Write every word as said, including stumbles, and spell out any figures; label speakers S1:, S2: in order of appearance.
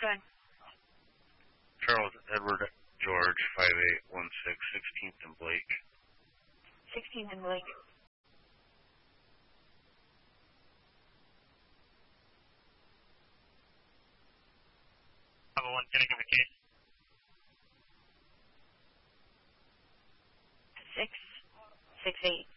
S1: Go ahead.
S2: Charles Edward George, five eight one six, sixteenth and Blake.
S1: sixteenth and Blake.
S3: five oh one, can I give a case?
S1: six, six, eight.